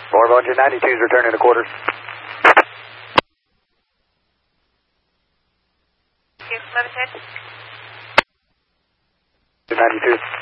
Bravo engine 92 is returning to quarters. 1110. 92.